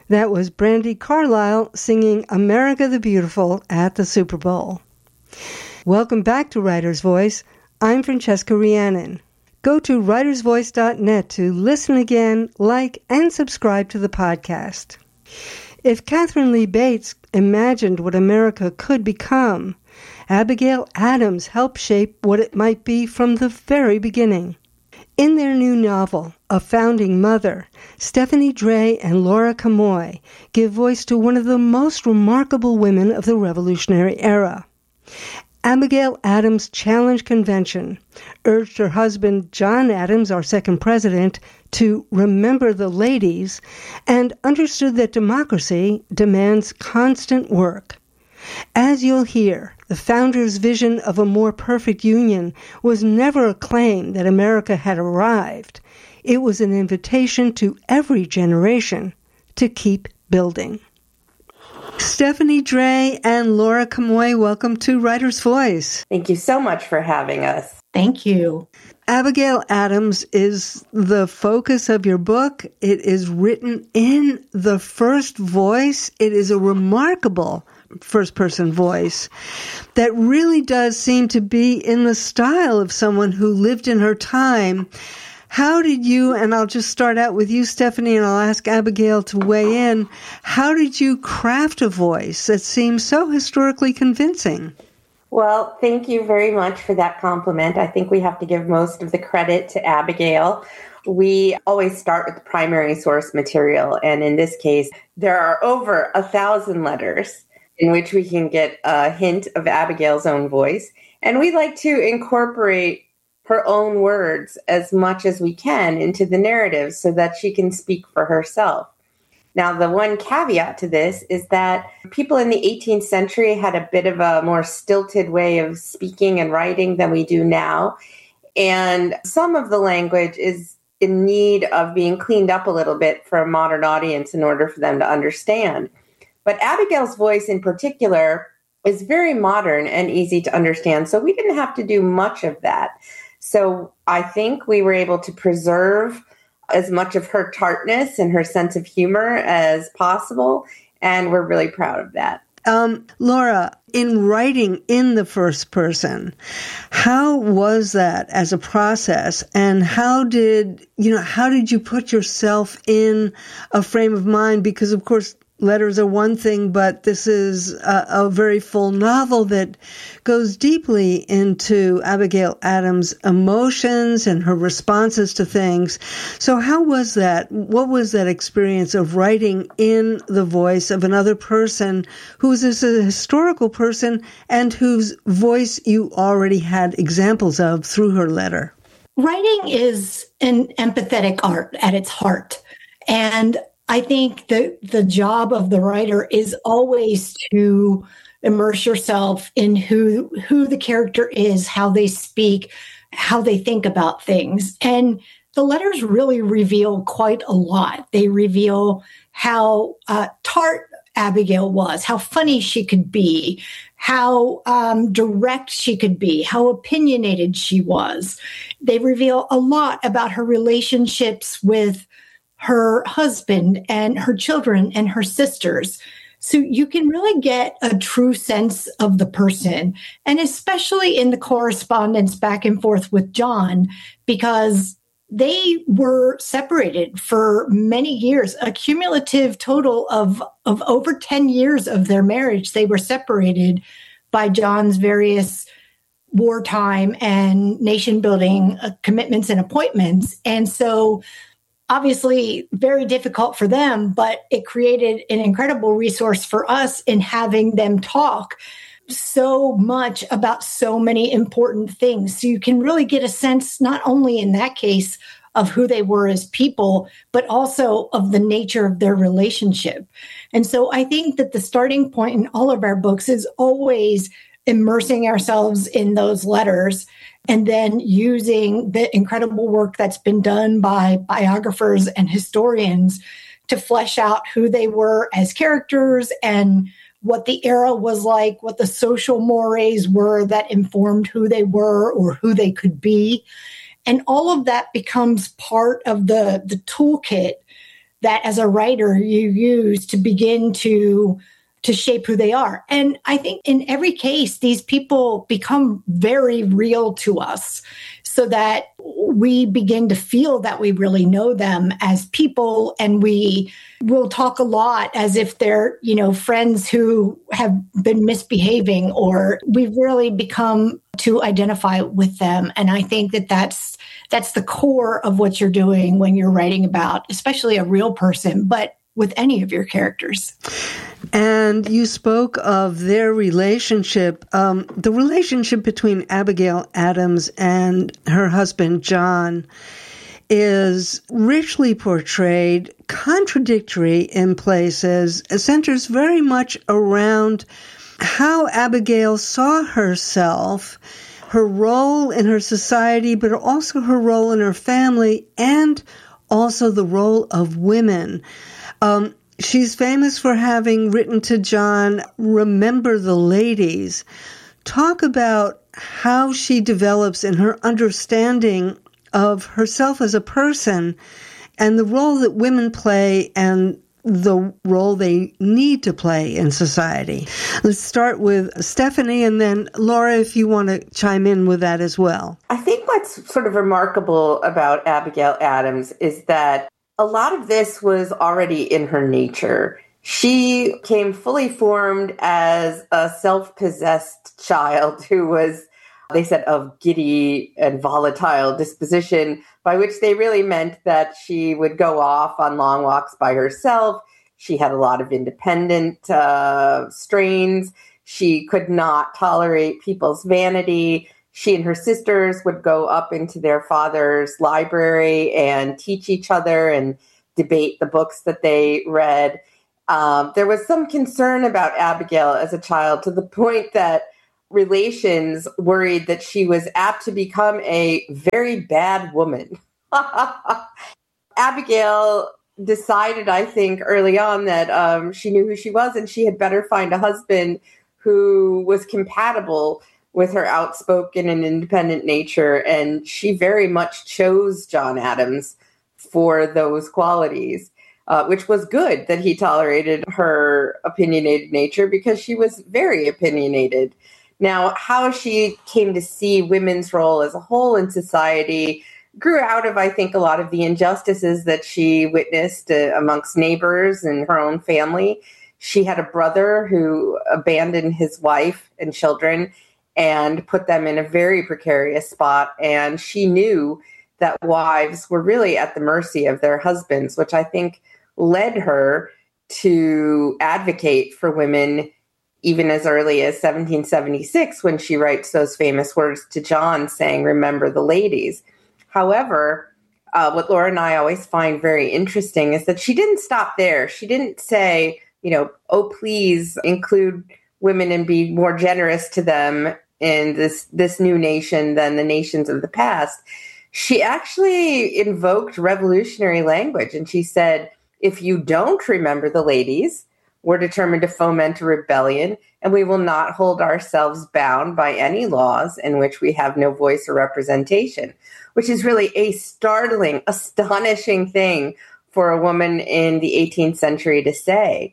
That was Brandi Carlile singing America the Beautiful at the Super Bowl. Welcome back to Writer's Voice. I'm Francesca Rhiannon. Go to writersvoice.net to listen again, like, and subscribe to the podcast. If Katharine Lee Bates imagined what America could become, Abigail Adams helped shape what it might be from the very beginning. In their new novel, A Founding Mother, Stephanie Dray and Laura Camoy give voice to one of the most remarkable women of the Revolutionary era. Abigail Adams challenged convention, urged her husband, John Adams, our second president, to remember the ladies, and understood that democracy demands constant work. As you'll hear, the founders' vision of a more perfect union was never a claim that America had arrived. It was an invitation to every generation to keep building. Stephanie Dray and Laura Camoy, welcome to Writer's Voice. Thank you so much for having us. Thank you. Abigail Adams is the focus of your book. It is written in the first voice. It is a remarkable first-person voice that really does seem to be in the style of someone who lived in her time. How did you, and I'll just start out with you, Stephanie, and I'll ask Abigail to weigh in, how did you craft a voice that seems so historically convincing? Well, thank you very much for that compliment. I think we have to give most of the credit to Abigail. We always start with the primary source material, and in this case, there are over 1,000 letters in which we can get a hint of Abigail's own voice. And we like to incorporate her own words as much as we can into the narrative so that she can speak for herself. Now, the one caveat to this is that people in the 18th century had a bit of a more stilted way of speaking and writing than we do now. And some of the language is in need of being cleaned up a little bit for a modern audience in order for them to understand. But Abigail's voice in particular is very modern and easy to understand. So we didn't have to do much of that. So I think we were able to preserve as much of her tartness and her sense of humor as possible. And we're really proud of that. Laura, in writing in the first person, how was that as a process? And how did you put yourself in a frame of mind? Because, of course, letters are one thing, but this is a very full novel that goes deeply into Abigail Adams' emotions and her responses to things. So how was that? What was that experience of writing in the voice of another person who is a historical person and whose voice you already had examples of through her letter? Writing is an empathetic art at its heart. And I think the job of the writer is always to immerse yourself in who the character is, how they speak, how they think about things. And the letters really reveal quite a lot. They reveal how tart Abigail was, how funny she could be, how direct she could be, how opinionated she was. They reveal a lot about her relationships with her husband and her children and her sisters. So you can really get a true sense of the person, and especially in the correspondence back and forth with John, because they were separated for many years, a cumulative total of over 10 years of their marriage. They were separated by John's various wartime and nation building commitments and appointments. And so obviously very difficult for them, but it created an incredible resource for us in having them talk so much about so many important things. So you can really get a sense, not only in that case of who they were as people, but also of the nature of their relationship. And so I think that the starting point in all of our books is always immersing ourselves in those letters and then using the incredible work that's been done by biographers and historians to flesh out who they were as characters and what the era was like, what the social mores were that informed who they were or who they could be. And all of that becomes part of the toolkit that as a writer you use to begin to shape who they are. And I think in every case, these people become very real to us so that we begin to feel that we really know them as people. And we will talk a lot as if they're, friends who have been misbehaving, or we've really become to identify with them. And I think that that's the core of what you're doing when you're writing about, especially a real person, but with any of your characters. And you spoke of their relationship. The relationship between Abigail Adams and her husband, John, is richly portrayed, contradictory in places, centers very much around how Abigail saw herself, her role in her society, but also her role in her family, and also the role of women. She's famous for having written to John, "Remember the ladies." Talk about how she develops in her understanding of herself as a person and the role that women play and the role they need to play in society. Let's start with Stephanie, and then Laura, if you want to chime in with that as well. I think what's sort of remarkable about Abigail Adams is that a lot of this was already in her nature. She came fully formed as a self-possessed child who was, they said, of giddy and volatile disposition, by which they really meant that she would go off on long walks by herself. She had a lot of independent strains. She could not tolerate people's vanity. She and her sisters would go up into their father's library and teach each other and debate the books that they read. There was some concern about Abigail as a child, to the point that relations worried that she was apt to become a very bad woman. Abigail decided, I think, early on that she knew who she was and she had better find a husband who was compatible with her outspoken and independent nature. And she very much chose John Adams for those qualities, which was good that he tolerated her opinionated nature, because she was very opinionated. Now, how she came to see women's role as a whole in society grew out of, I think, a lot of the injustices that she witnessed amongst neighbors and her own family. She had a brother who abandoned his wife and children and put them in a very precarious spot. And she knew that wives were really at the mercy of their husbands, which I think led her to advocate for women even as early as 1776, when she writes those famous words to John saying, "Remember the ladies." However, what Laura and I always find very interesting is that she didn't stop there. She didn't say, oh, please include women and be more generous to them in this new nation than the nations of the past. She actually invoked revolutionary language, and she said, if you don't remember the ladies, we're determined to foment a rebellion, and we will not hold ourselves bound by any laws in which we have no voice or representation, which is really a startling, astonishing thing for a woman in the 18th century to say.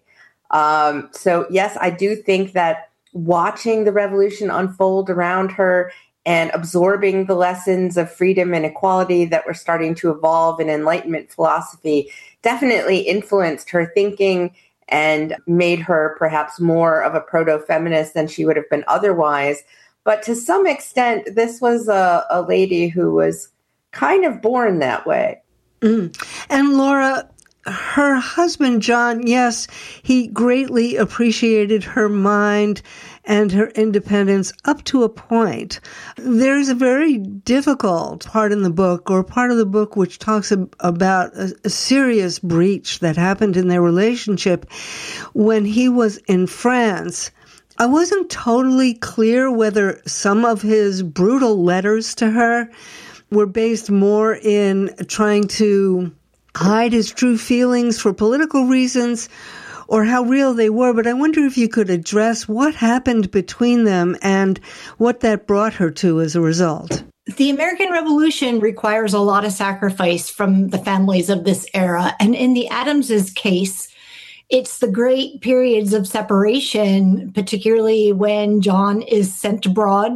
So yes, I do think that watching the revolution unfold around her and absorbing the lessons of freedom and equality that were starting to evolve in Enlightenment philosophy definitely influenced her thinking and made her perhaps more of a proto-feminist than she would have been otherwise. But to some extent, this was a lady who was kind of born that way. And Laura, her husband, John, yes, he greatly appreciated her mind and her independence up to a point. There's a very difficult part in the book, or part of the book, which talks about a serious breach that happened in their relationship when he was in France. I wasn't totally clear whether some of his brutal letters to her were based more in trying to hide his true feelings for political reasons, or how real they were. But I wonder if you could address what happened between them and what that brought her to as a result. The American Revolution requires a lot of sacrifice from the families of this era. And in the Adamses case, it's the great periods of separation, particularly when John is sent abroad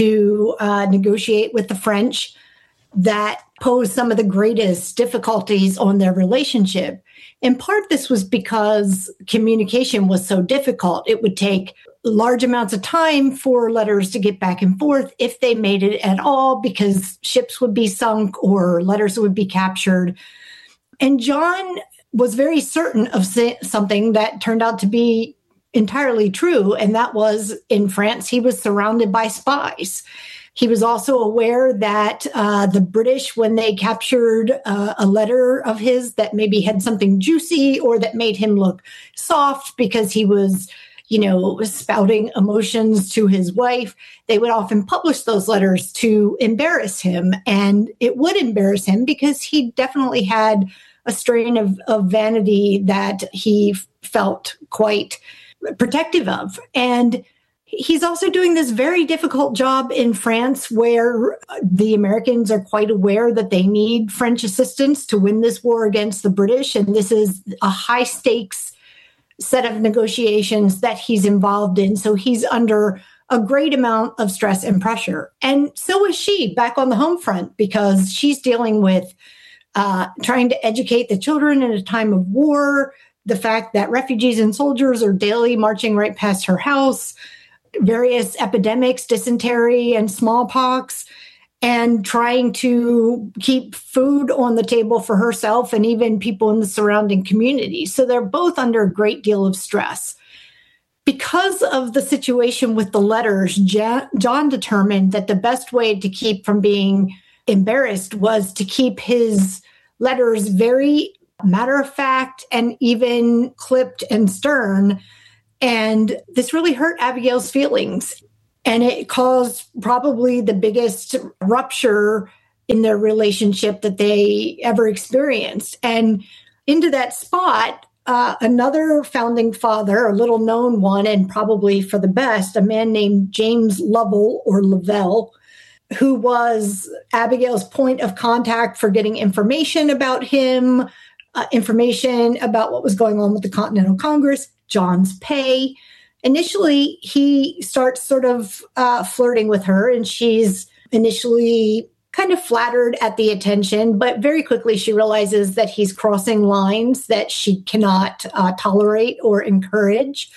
to negotiate with the French, that pose some of the greatest difficulties on their relationship. In part, this was because communication was so difficult. It would take large amounts of time for letters to get back and forth, if they made it at all, because ships would be sunk or letters would be captured. And John was very certain of something that turned out to be entirely true, and that was, in France, he was surrounded by spies. He was also aware that the British, when they captured a letter of his that maybe had something juicy or that made him look soft because he was, spouting emotions to his wife, they would often publish those letters to embarrass him. And it would embarrass him because he definitely had a strain of vanity that he felt quite protective of. And he's also doing this very difficult job in France, where the Americans are quite aware that they need French assistance to win this war against the British. And this is a high stakes set of negotiations that he's involved in. So he's under a great amount of stress and pressure. And so is she back on the home front, because she's dealing with trying to educate the children in a time of war, the fact that refugees and soldiers are daily marching right past her house, various epidemics, dysentery and smallpox, and trying to keep food on the table for herself and even people in the surrounding community. So they're both under a great deal of stress. Because of the situation with the letters, John determined that the best way to keep from being embarrassed was to keep his letters very matter of fact and even clipped and stern. And this really hurt Abigail's feelings. And it caused probably the biggest rupture in their relationship that they ever experienced. And into that spot, another founding father, a little known one, and probably for the best, a man named James Lovell or Lavelle, who was Abigail's point of contact for getting information about him, information about what was going on with the Continental Congress, John's pay. Initially, he starts sort of flirting with her, and she's initially kind of flattered at the attention, but very quickly she realizes that he's crossing lines that she cannot tolerate or encourage.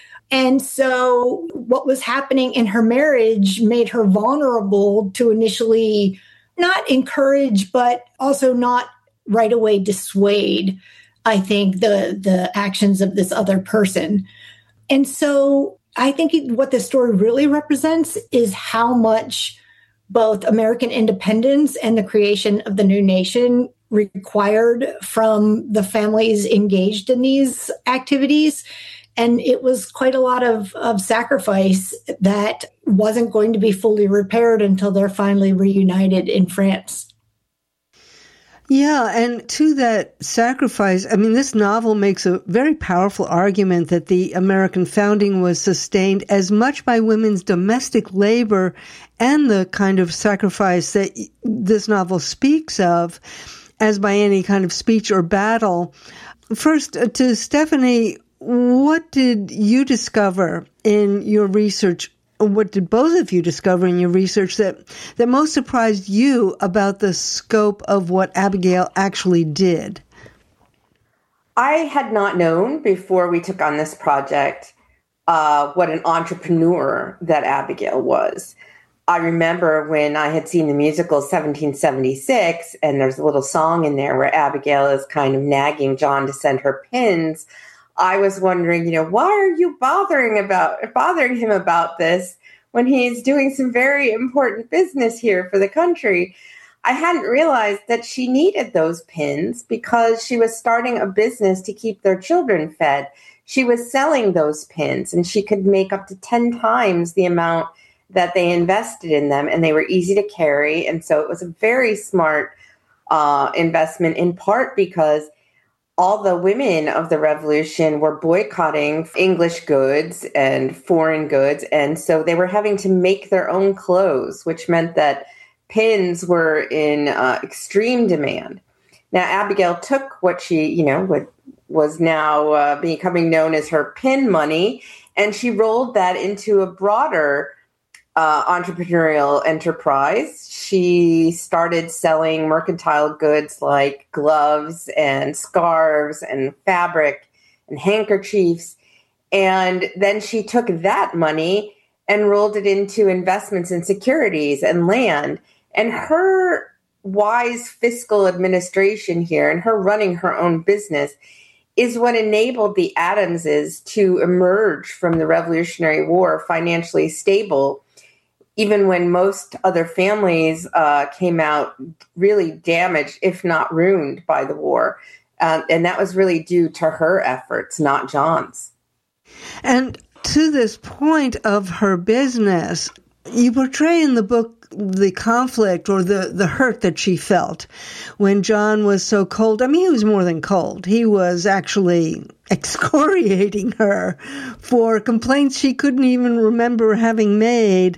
And so what was happening in her marriage made her vulnerable to initially not encourage, but also not right away dissuade, I think, the actions of this other person. And so I think what this story really represents is how much both American independence and the creation of the new nation required from the families engaged in these activities. And it was quite a lot of sacrifice that wasn't going to be fully repaired until they're finally reunited in France. Yeah, and to that sacrifice, I mean, this novel makes a very powerful argument that the American founding was sustained as much by women's domestic labor and the kind of sacrifice that this novel speaks of as by any kind of speech or battle. First, to Stephanie, what did you discover in your research? What did both of you discover in your research that most surprised you about the scope of what Abigail actually did? I had not known before we took on this project what an entrepreneur that Abigail was. I remember when I had seen the musical 1776, and there's a little song in there where Abigail is kind of nagging John to send her pins. I was wondering, why are you bothering him about this when he's doing some very important business here for the country? I hadn't realized that she needed those pins because she was starting a business to keep their children fed. She was selling those pins, and she could make up to 10 times the amount that they invested in them, and they were easy to carry. And so it was a very smart investment, in part because all the women of the revolution were boycotting English goods and foreign goods. And so they were having to make their own clothes, which meant that pins were in extreme demand. Now, Abigail took what she, was now becoming known as her pin money, and she rolled that into a broader entrepreneurial enterprise. She started selling mercantile goods like gloves and scarves and fabric and handkerchiefs. And then she took that money and rolled it into investments in securities and land. And her wise fiscal administration here and her running her own business is what enabled the Adamses to emerge from the Revolutionary War financially stable, even when most other families came out really damaged, if not ruined, by the war. And that was really due to her efforts, not John's. And to this point of her business, you portray in the book the conflict or the hurt that she felt when John was so cold. I mean, he was more than cold. He was actually excoriating her for complaints she couldn't even remember having made.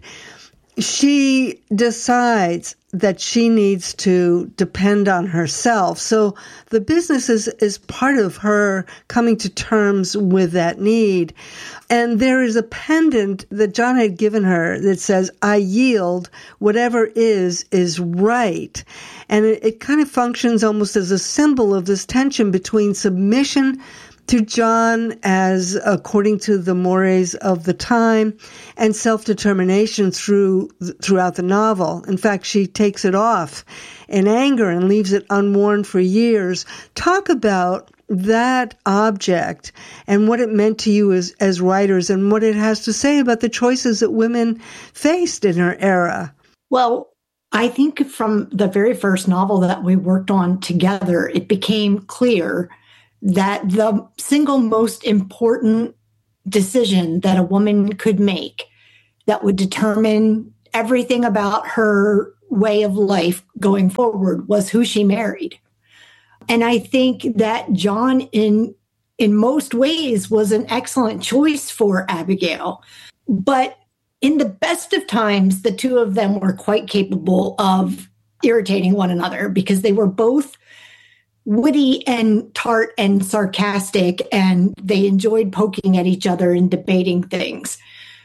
She decides that she needs to depend on herself. So the business is part of her coming to terms with that need. And there is a pendant that John had given her that says, "I yield, whatever is right." And it kind of functions almost as a symbol of this tension between submission to John, as according to the mores of the time, and self-determination throughout the novel. In fact, she takes it off in anger and leaves it unworn for years. Talk about that object and what it meant to you as writers, and what it has to say about the choices that women faced in her era. Well, I think from the very first novel that we worked on together, it became clear that the single most important decision that a woman could make that would determine everything about her way of life going forward was who she married. And I think that John, in most ways, was an excellent choice for Abigail. But in the best of times, the two of them were quite capable of irritating one another because they were both witty and tart and sarcastic, and they enjoyed poking at each other and debating things.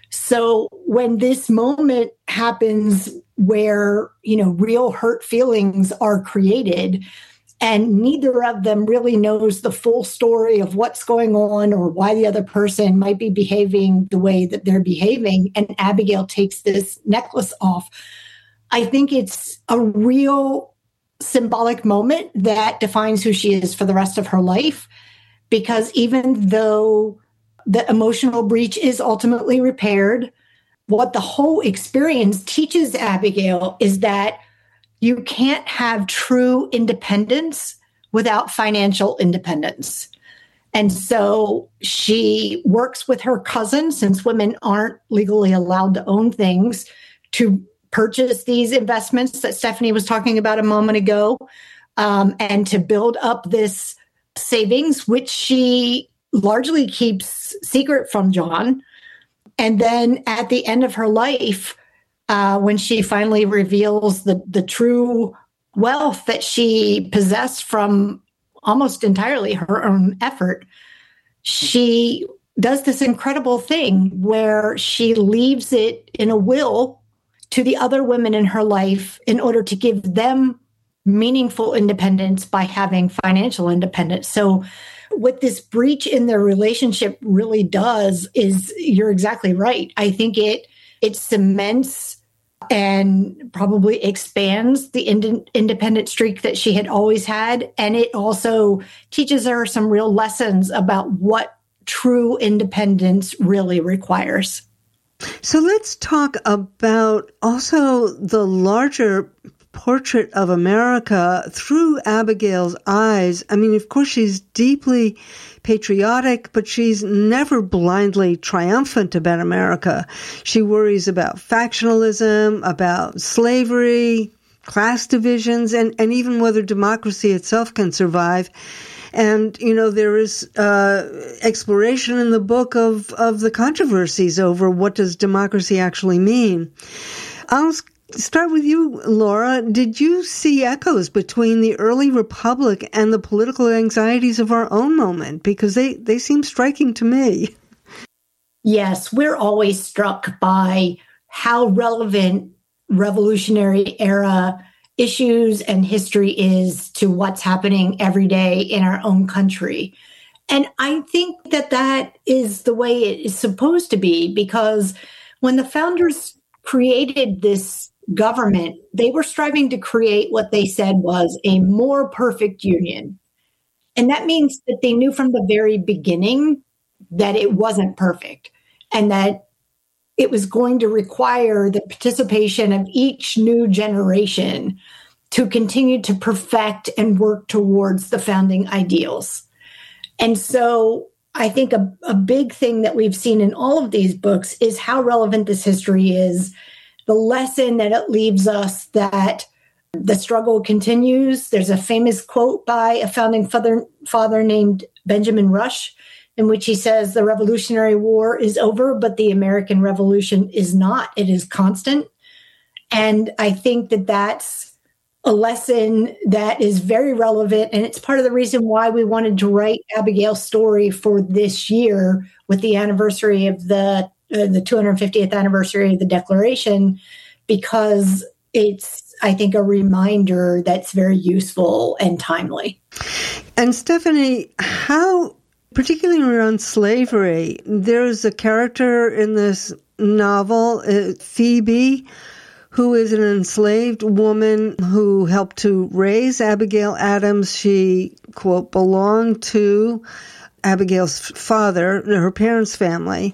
So when this moment happens where, real hurt feelings are created and neither of them really knows the full story of what's going on or why the other person might be behaving the way that they're behaving, and Abigail takes this necklace off, I think it's a real symbolic moment that defines who she is for the rest of her life, because even though the emotional breach is ultimately repaired, what the whole experience teaches Abigail is that you can't have true independence without financial independence. And so she works with her cousin, since women aren't legally allowed to own things, to purchase these investments that Stephanie was talking about a moment ago, and to build up this savings, which she largely keeps secret from John. And then at the end of her life, when she finally reveals the true wealth that she possessed from almost entirely her own effort, she does this incredible thing where she leaves it in a will to the other women in her life in order to give them meaningful independence by having financial independence. So what this breach in their relationship really does is, you're exactly right. I think it cements and probably expands the independent streak that she had always had. And it also teaches her some real lessons about what true independence really requires. So let's talk about also the larger portrait of America through Abigail's eyes. I mean, of course, she's deeply patriotic, but she's never blindly triumphant about America. She worries about factionalism, about slavery, class divisions, and even whether democracy itself can survive. And, there is exploration in the book of the controversies over what does democracy actually mean. I'll start with you, Laura. Did you see echoes between the early republic and the political anxieties of our own moment? Because they seem striking to me. Yes, we're always struck by how relevant Revolutionary era issues and history is to what's happening every day in our own country. And I think that that is the way it is supposed to be, because when the founders created this government, they were striving to create what they said was a more perfect union. And that means that they knew from the very beginning that it wasn't perfect and that it was going to require the participation of each new generation to continue to perfect and work towards the founding ideals. And so I think a big thing that we've seen in all of these books is how relevant this history is, the lesson that it leaves us that the struggle continues. There's a famous quote by a founding father named Benjamin Rush, in which he says, the Revolutionary War is over, but the American Revolution is not. It is constant. And I think that that's a lesson that is very relevant. And it's part of the reason why we wanted to write Abigail's story for this year with the anniversary of the 250th anniversary of the Declaration, because it's, I think, a reminder that's very useful and timely. And Stephanie, how, particularly around slavery, there's a character in this novel, Phoebe, who is an enslaved woman who helped to raise Abigail Adams. She, quote, belonged to Abigail's father, her parents' family.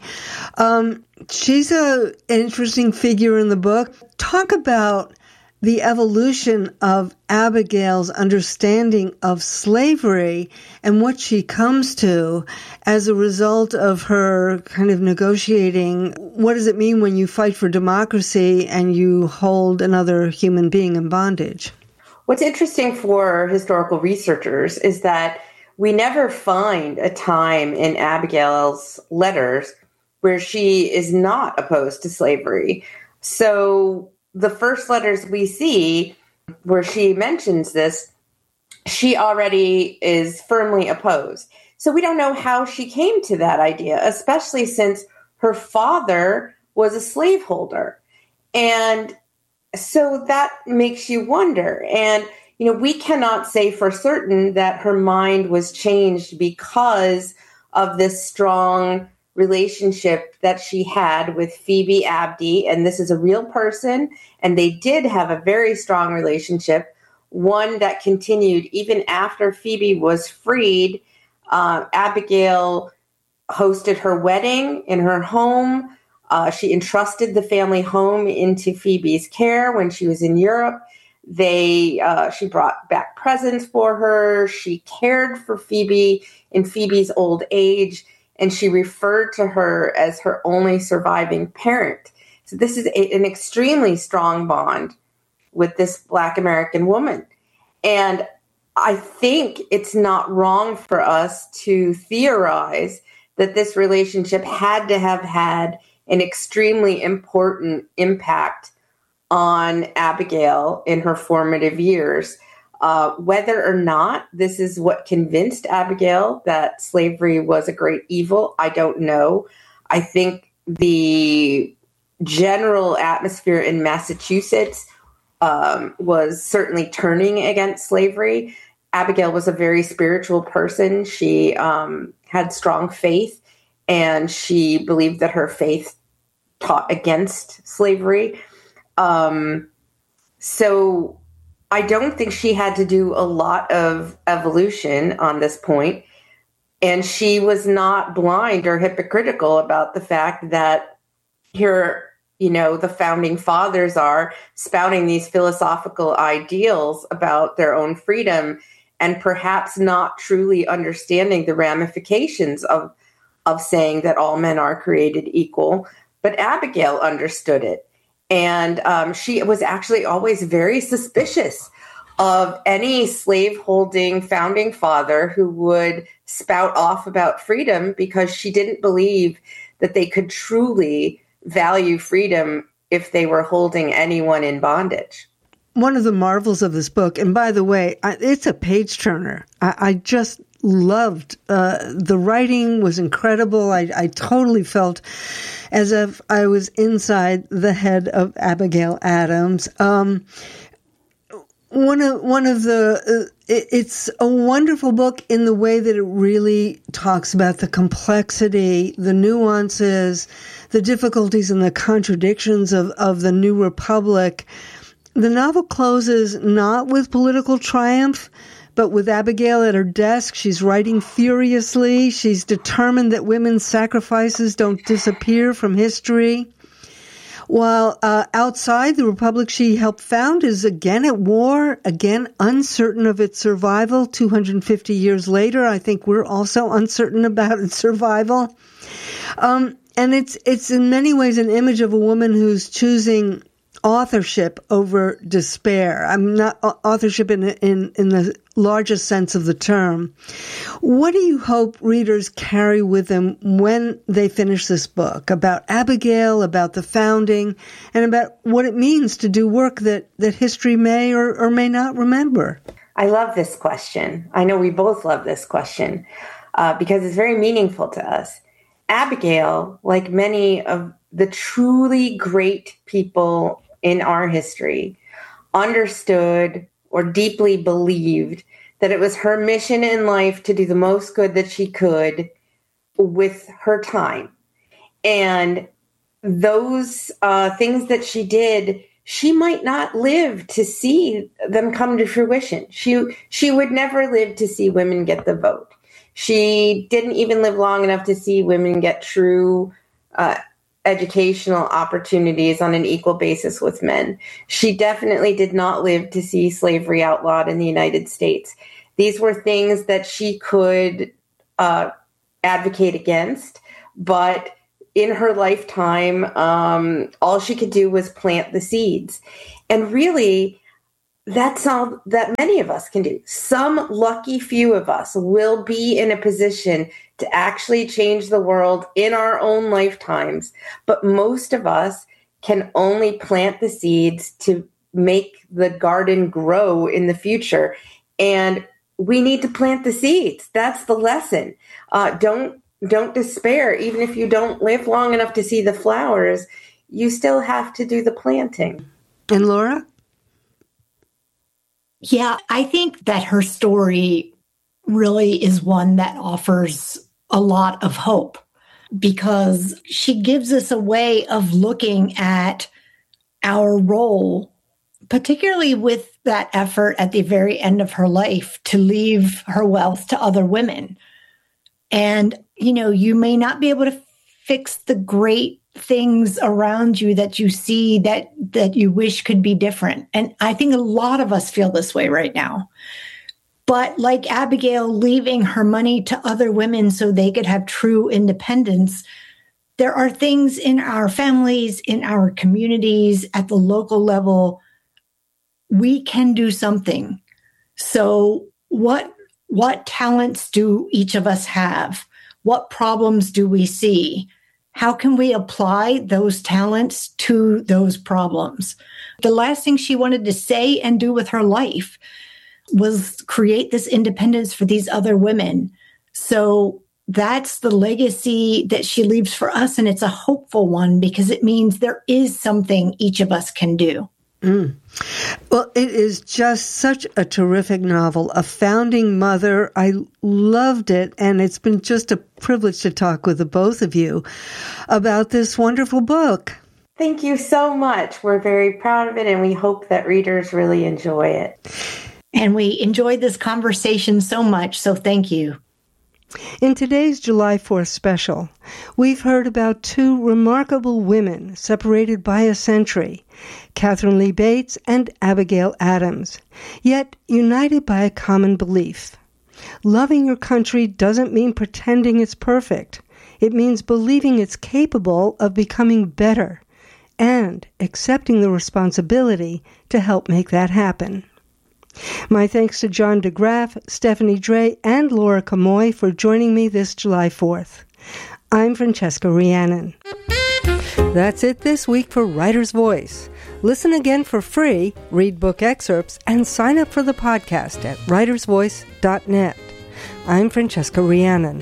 She's an interesting figure in the book. Talk about the evolution of Abigail's understanding of slavery and what she comes to as a result of her kind of negotiating. What does it mean when you fight for democracy and you hold another human being in bondage? What's interesting for historical researchers is that we never find a time in Abigail's letters where she is not opposed to slavery. So the first letters we see where she mentions this, she already is firmly opposed. So we don't know how she came to that idea, especially since her father was a slaveholder. And so that makes you wonder. And, you know, we cannot say for certain that her mind was changed because of this strong relationship that she had with Phoebe Abdi. And this is a real person. And they did have a very strong relationship, one that continued even after Phoebe was freed. Abigail hosted her wedding in her home. She entrusted the family home into Phoebe's care when she was in Europe. She brought back presents for her. She cared for Phoebe in Phoebe's old age, and she referred to her as her only surviving parent. So this is an extremely strong bond with this Black American woman. And I think it's not wrong for us to theorize that this relationship had to have had an extremely important impact on Abigail in her formative years. Whether or not this is what convinced Abigail that slavery was a great evil, I don't know. I think the general atmosphere in Massachusetts was certainly turning against slavery. Abigail was a very spiritual person. She had strong faith, and she believed that her faith taught against slavery. So I don't think she had to do a lot of evolution on this point. And she was not blind or hypocritical about the fact that here, you know, the founding fathers are spouting these philosophical ideals about their own freedom and perhaps not truly understanding the ramifications of saying that all men are created equal. But Abigail understood it. And she was actually always very suspicious of any slaveholding founding father who would spout off about freedom, because she didn't believe that they could truly value freedom if they were holding anyone in bondage. One of the marvels of this book, and by the way, it's a page turner. I just loved the writing was incredible. I totally felt as if I was inside the head of Abigail Adams. It's a wonderful book in the way that it really talks about the complexity, the nuances, the difficulties and the contradictions of the New Republic. The novel closes not with political triumph, but with Abigail at her desk. She's writing furiously. She's determined that women's sacrifices don't disappear from history. While outside, the republic she helped found is again at war, again uncertain of its survival. 250 years later, I think we're also uncertain about its survival. And it's in many ways an image of a woman who's choosing authorship over despair. I'm not authorship in the largest sense of the term. What do you hope readers carry with them when they finish this book about Abigail, about the founding, and about what it means to do work that history may or may not remember? I love this question. I know we both love this question because it's very meaningful to us. Abigail, like many of the truly great people in our history, understood or deeply believed that it was her mission in life to do the most good that she could with her time. And those things that she did, she might not live to see them come to fruition. She would never live to see women get the vote. She didn't even live long enough to see women get true educational opportunities on an equal basis with men. She definitely did not live to see slavery outlawed in the United States. These were things that she could advocate against, but in her lifetime, all she could do was plant the seeds. And really, that's all that many of us can do. Some lucky few of us will be in a position to actually change the world in our own lifetimes. But most of us can only plant the seeds to make the garden grow in the future. And we need to plant the seeds. That's the lesson. Don't despair. Even if you don't live long enough to see the flowers, you still have to do the planting. And Laura? Yeah, I think that her story really is one that offers a lot of hope because she gives us a way of looking at our role, particularly with that effort at the very end of her life to leave her wealth to other women. And, you may not be able to fix the great things around you that you see that you wish could be different. And I think a lot of us feel this way right now. But like Abigail leaving her money to other women so they could have true independence, there are things in our families, in our communities, at the local level, we can do something. So what talents do each of us have? What problems do we see? How can we apply those talents to those problems? The last thing she wanted to say and do with her life was create this independence for these other women. So that's the legacy that she leaves for us. And it's a hopeful one because it means there is something each of us can do. Well, it is just such a terrific novel, a founding mother. I loved it, and it's been just a privilege to talk with the both of you about this wonderful book. Thank you so much. We're very proud of it, and we hope that readers really enjoy it. And we enjoyed this conversation so much, so thank you. In today's July 4th special, we've heard about two remarkable women separated by a century, Katharine Lee Bates and Abigail Adams, yet united by a common belief. Loving your country doesn't mean pretending it's perfect. It means believing it's capable of becoming better and accepting the responsibility to help make that happen. My thanks to John DeGraff, Stephanie Dre, and Laura Camoy for joining me this July 4th. I'm Francesca Rhiannon. That's it this week for Writer's Voice. Listen again for free, read book excerpts, and sign up for the podcast at writersvoice.net. I'm Francesca Rhiannon.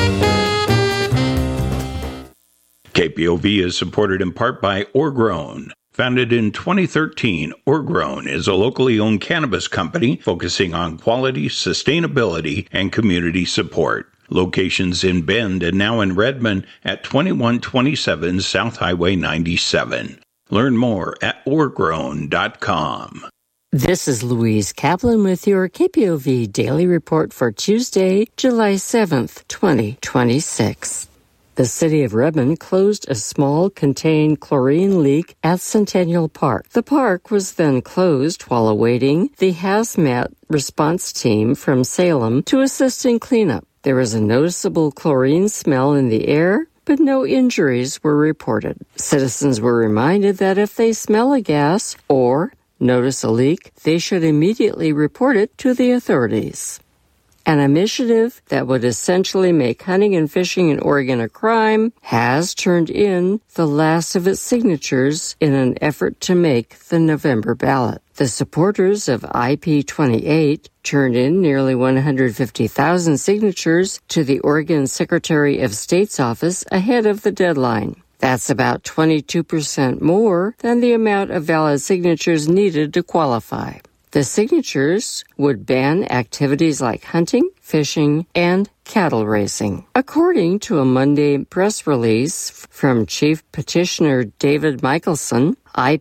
KPOV is supported in part by Orgrown. Founded in 2013, Orgrown is a locally owned cannabis company focusing on quality, sustainability, and community support. Locations in Bend and now in Redmond at 2127 South Highway 97. Learn more at orgrown.com. This is Louise Kaplan with your KPOV Daily Report for Tuesday, July 7th, 2026. The city of Redmond closed a small contained chlorine leak at Centennial Park. The park was then closed while awaiting the hazmat response team from Salem to assist in cleanup. There was a noticeable chlorine smell in the air, but no injuries were reported. Citizens were reminded that if they smell a gas or notice a leak, they should immediately report it to the authorities. An initiative that would essentially make hunting and fishing in Oregon a crime has turned in the last of its signatures in an effort to make the November ballot. The supporters of IP28 turned in nearly 150,000 signatures to the Oregon Secretary of State's office ahead of the deadline. That's about 22% more than the amount of valid signatures needed to qualify. The signatures would ban activities like hunting, fishing, and cattle racing. According to a Monday press release from Chief Petitioner David Michelson,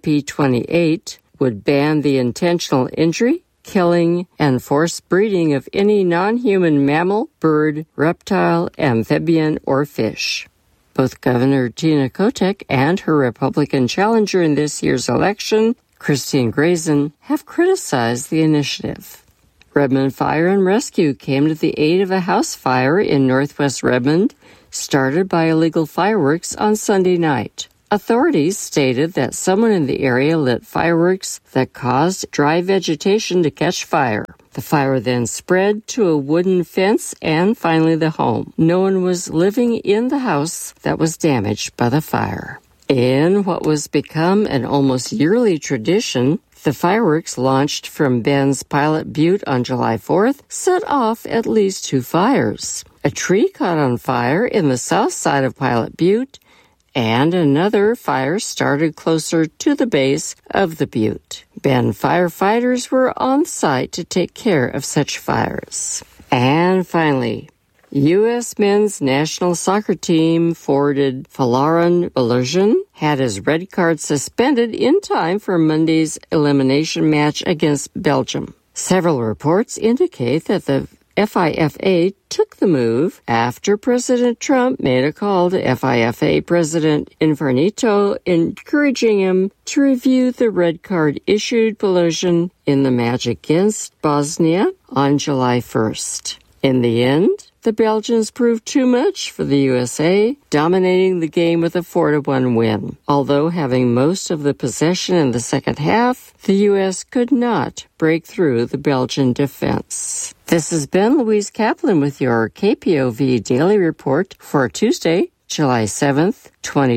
IP28 would ban the intentional injury, killing, and forced breeding of any non-human mammal, bird, reptile, amphibian, or fish. Both Governor Tina Kotek and her Republican challenger in this year's election, Christine Grayson, have criticized the initiative. Redmond Fire and Rescue came to the aid of a house fire in northwest Redmond, started by illegal fireworks on Sunday night. Authorities stated that someone in the area lit fireworks that caused dry vegetation to catch fire. The fire then spread to a wooden fence and finally the home. No one was living in the house that was damaged by the fire. In what was become an almost yearly tradition, the fireworks launched from Bend's Pilot Butte on July 4th set off at least 2 fires. A tree caught on fire in the south side of Pilot Butte, and another fire started closer to the base of the butte. Bend firefighters were on site to take care of such fires. And finally, U.S. men's national soccer team forwarded Folarin Balogun had his red card suspended in time for Monday's elimination match against Belgium. Several reports indicate that the FIFA took the move after President Trump made a call to FIFA President Infantino encouraging him to review the red card issued Balogun in the match against Bosnia on July 1st. In the end, the Belgians proved too much for the USA, dominating the game with a 4-1 win. Although having most of the possession in the second half, the U.S. could not break through the Belgian defense. This has been Louise Kaplan with your KPOV Daily Report for Tuesday, July 7th,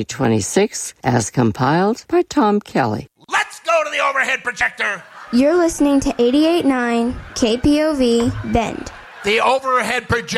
2026, as compiled by Tom Kelly. Let's go to the overhead projector! You're listening to 88.9 KPOV Bend. The overhead projector!